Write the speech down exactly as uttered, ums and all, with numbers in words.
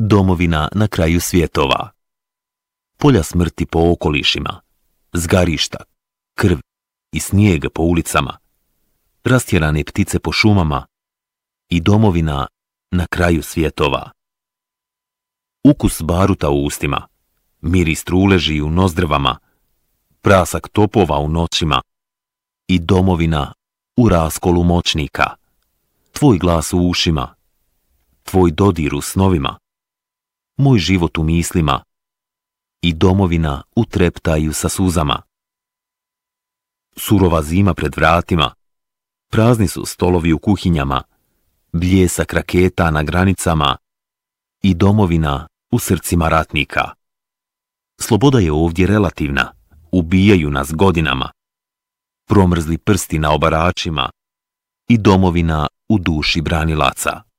domovina na kraju svjetova. Polja smrti po okolišima, zgarišta, krv i snijeg po ulicama, rastjerane ptice po šumama i domovina na kraju svjetova. Ukus baruta u ustima, miris truleži u nozdrvama, prasak topova u noćima i domovina u raskolu moćnika, tvoj glas u ušima, tvoj dodir u snovima, moj život u mislima i domovina u treptaju sa suzama. Surova zima pred vratima, prazni su stolovi u kuhinjama, bljesak raketa na granicama i domovina u srcima ratnika. Sloboda je ovdje relativna, ubijaju nas godinama, promrzli prsti na obaračima i domovina u duši branilaca.